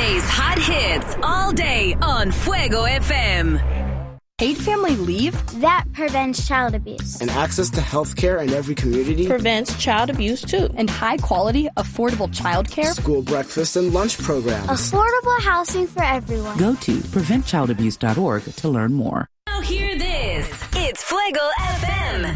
Today's hot hits all day on Fuego FM. Paid family leave? That prevents child abuse. And access to health care in every community? Prevents child abuse, too. And high-quality, affordable child care? School breakfast and lunch programs. Affordable housing for everyone. Go to preventchildabuse.org to learn more. Now hear this. It's Fuego FM.